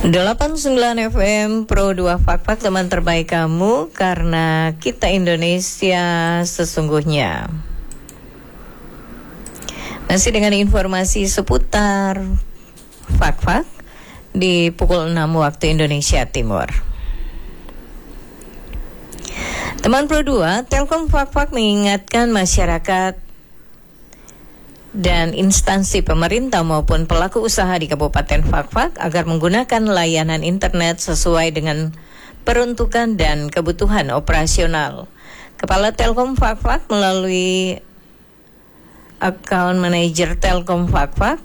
89 FM Pro 2 Fakfak, teman terbaik kamu, karena kita Indonesia sesungguhnya. Masih dengan informasi seputar Fakfak di pukul 6 waktu Indonesia Timur. Teman Pro 2, Telkom Fakfak mengingatkan masyarakat dan instansi pemerintah maupun pelaku usaha di Kabupaten Fakfak agar menggunakan layanan internet sesuai dengan peruntukan dan kebutuhan operasional. Kepala Telkom Fakfak melalui Account Manager Telkom Fakfak,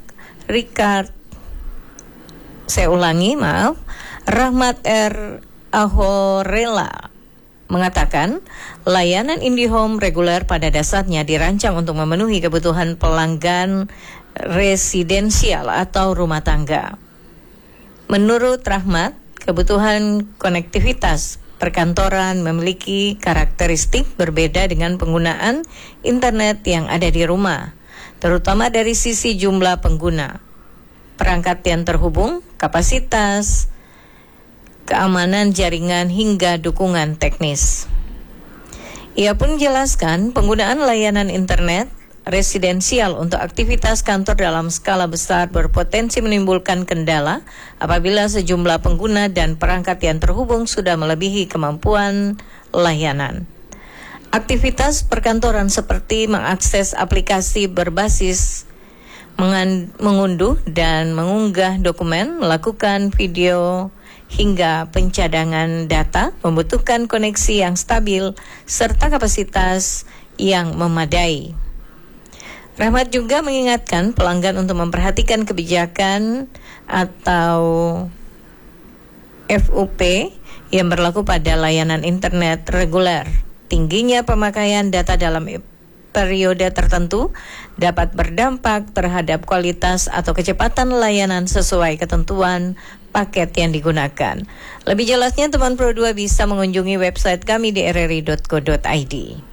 Rahmat R. Ahorela mengatakan, layanan IndiHome reguler pada dasarnya dirancang untuk memenuhi kebutuhan pelanggan residensial atau rumah tangga. Menurut Rahmat, kebutuhan konektivitas perkantoran memiliki karakteristik berbeda dengan penggunaan internet yang ada di rumah, terutama dari sisi jumlah pengguna, perangkat yang terhubung, kapasitas, keamanan jaringan hingga dukungan teknis. Ia pun jelaskan penggunaan layanan internet residensial untuk aktivitas kantor dalam skala besar berpotensi menimbulkan kendala apabila sejumlah pengguna dan perangkat yang terhubung sudah melebihi kemampuan layanan. Aktivitas perkantoran seperti mengakses aplikasi berbasis mengunduh dan mengunggah dokumen, melakukan video hingga pencadangan data membutuhkan koneksi yang stabil serta kapasitas yang memadai. Rahmat juga mengingatkan pelanggan untuk memperhatikan kebijakan atau FUP yang berlaku pada layanan internet reguler. Tingginya pemakaian data dalam periode tertentu dapat berdampak terhadap kualitas atau kecepatan layanan sesuai ketentuan paket yang digunakan. Lebih jelasnya teman Pro 2 bisa mengunjungi website kami di rri.co.id.